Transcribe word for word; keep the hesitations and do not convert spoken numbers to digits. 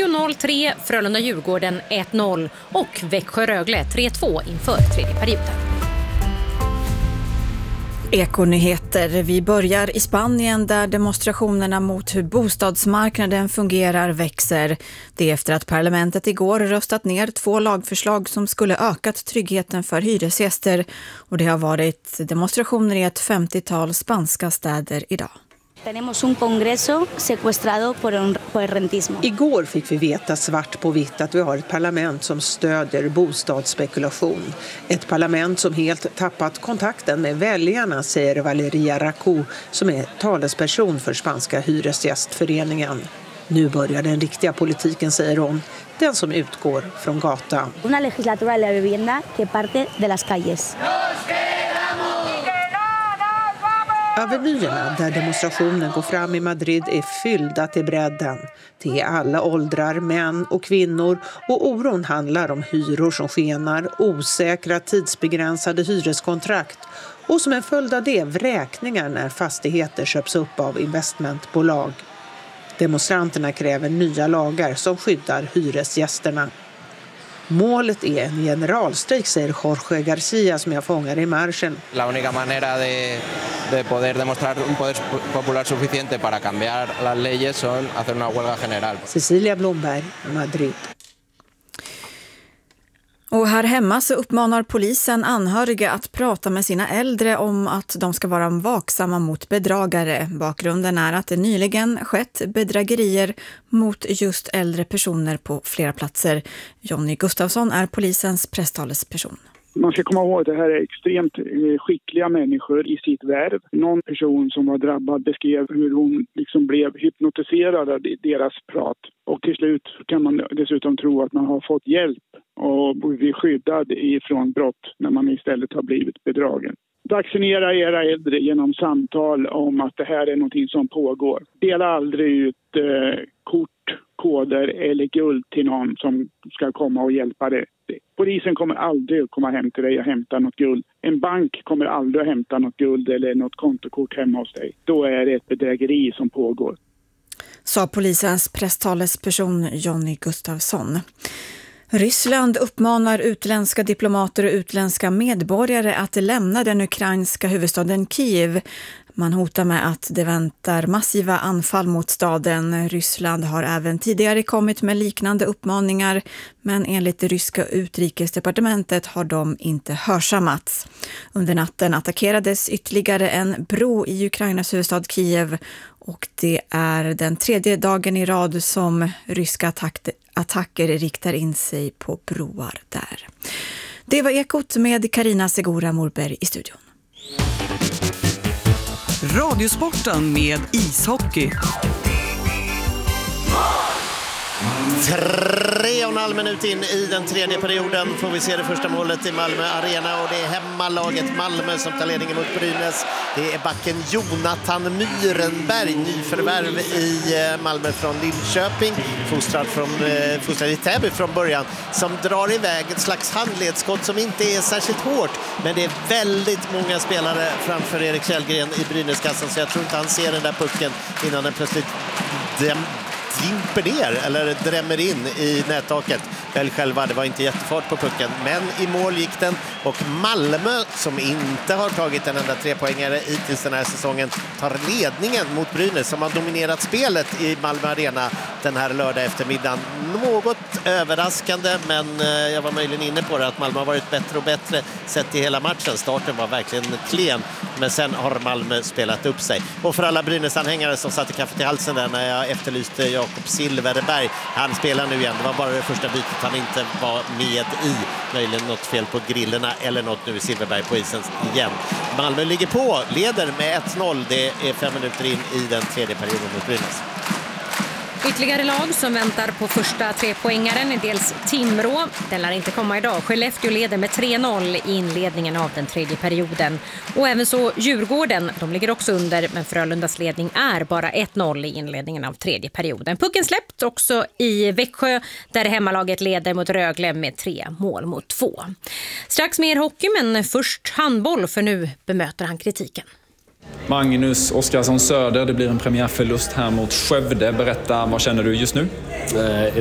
Skellefteå noll tre, Frölunda-Djurgården ett noll och Växjö-Rögle tre två inför tredje perioden. Ekonyheter. Vi börjar i Spanien där demonstrationerna mot hur bostadsmarknaden fungerar växer. Det är efter att parlamentet igår röstat ner två lagförslag som skulle ökat tryggheten för hyresgäster. Och det har varit demonstrationer i ett femtiotal spanska städer idag. Tenemos un congreso secuestrado por el, por el rentismo. Igår fick vi veta svart på vitt att vi har ett parlament som stödjer bostadsspekulation. Ett parlament som helt tappat kontakten med väljarna, säger Valeria Racou som är talesperson för spanska hyresgästföreningen. Nu börjar den riktiga politiken, säger hon, den som utgår från gatan. Una legislatura de la vivienda que parte de las calles. Avenyerna där demonstrationen går fram i Madrid är fyllda till bredden. Det är alla åldrar, män och kvinnor, och oron handlar om hyror som skenar, osäkra tidsbegränsade hyreskontrakt och som en följd av det vräkningar när fastigheter köps upp av investmentbolag. Demonstranterna kräver nya lagar som skyddar hyresgästerna. Målet är en generalstrejk, säger Jorge Garcia som är fångare i marschen. La única manera de, de poder demostrar un poder popular suficiente para cambiar las leyes son hacer una huelga general. Cecilia Blomberg, Madrid. Och här hemma så uppmanar polisen anhöriga att prata med sina äldre om att de ska vara vaksamma mot bedragare. Bakgrunden är att det nyligen skett bedrägerier mot just äldre personer på flera platser. Jonny Gustafsson är polisens presstalesperson. Man ska komma ihåg att det här är extremt skickliga människor i sitt värv. Någon person som var drabbad beskrev hur hon liksom blev hypnotiserad av deras prat. Och till slut kan man dessutom tro att man har fått hjälp och blir skyddad ifrån brott när man istället har blivit bedragen. Vaccinera era äldre genom samtal om att det här är någonting som pågår. Dela aldrig ut eh, kort, koder eller guld till någon som ska komma och hjälpa dig. Polisen kommer aldrig att komma hem till dig och hämta något guld. En bank kommer aldrig att hämta något guld eller något kontokort hemma hos dig. Då är det ett bedrägeri som pågår. Sa polisens presstalesperson Jonny Gustafsson. Ryssland uppmanar utländska diplomater och utländska medborgare att lämna den ukrainska huvudstaden Kiev. Man hotar med att det väntar massiva anfall mot staden. Ryssland har även tidigare kommit med liknande uppmaningar, men enligt det ryska utrikesdepartementet har de inte hörsammats. Under natten attackerades ytterligare en bro i Ukrainas huvudstad Kiev, och det är den tredje dagen i rad som ryska attack- attacker riktar in sig på broar där. Det var Ekot med Carina Segura Morberg i studion. Radiosporten med ishockey. Tre och en halv minut in i den tredje perioden får vi se det första målet i Malmö Arena, och det är hemmalaget Malmö som tar ledningen mot Brynäs. Det är backen Jonathan Myrenberg, nyförvärv i Malmö från Linköping, fostrad, från, fostrad i Täby från början, som drar iväg ett slags handledsskott som inte är särskilt hårt, men det är väldigt många spelare framför Erik Källgren i Brynäskassan, så jag tror inte han ser den där pucken innan den plötsligt dem dimper ner eller drämmer in i nättaket. Väl själva, det var inte jättefart på pucken, men i mål gick den, och Malmö, som inte har tagit en enda trepoängare hittills den här säsongen, tar ledningen mot Brynäs som har dominerat spelet i Malmö Arena den här lördag eftermiddagen. Något överraskande, men jag var möjligen inne på det att Malmö har varit bättre och bättre sett i hela matchen. Starten var verkligen klen, men sen har Malmö spelat upp sig. Och för alla Brynäs-anhängare som satte kaffet i halsen där när jag efterlyste Jakob Silverberg, han spelar nu igen. Det var bara det första bytet han inte var med i. Möjligen något fel på grillerna eller något. Nu är Silverberg på isen igen. Malmö ligger på, leder med ett noll. Det är fem minuter in i den tredje perioden mot Brynäs. Ytterligare lag som väntar på första trepoängaren är dels Timrå. Den lär inte komma idag. Skellefteå leder med tre noll i inledningen av den tredje perioden. Och även så Djurgården, de ligger också under, men Frölundas ledning är bara ett noll i inledningen av tredje perioden. Pucken släppt också i Växjö där hemmalaget leder mot Rögle med tre mål mot två. Strax mer hockey, men först handboll, för nu bemöter han kritiken. Magnus Oskarsson Söder, det blir en premiärförlust här mot Skövde. Berätta, vad känner du just nu?